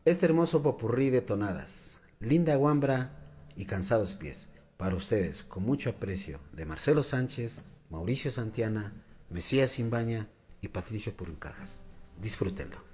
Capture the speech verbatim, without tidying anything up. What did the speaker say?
este hermoso popurrí de tonadas, Linda Guambra y Cansados Pies, para ustedes, con mucho aprecio, de Marcelo Sánchez, Mauricio Santiana, Mesías Simbaña y Patricio Puruncajas. Disfrútenlo.